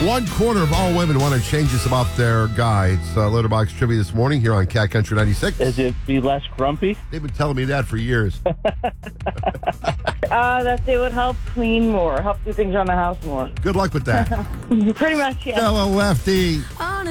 1/4 of all women want to change this about their guy. It's Letterbox Trivia this morning here on Cat Country 96. Is it be less grumpy? They've been telling me that for years. That they would help clean more, help do things around the house more. Good luck with that. Pretty much, yeah. Fellow lefty.